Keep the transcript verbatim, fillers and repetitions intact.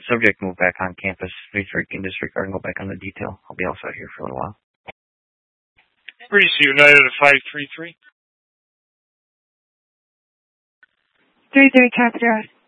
subject move back on campus. In disregard and go back on the detail. I'll be also out here for a little while. Breeze United at five three three. three three, copy,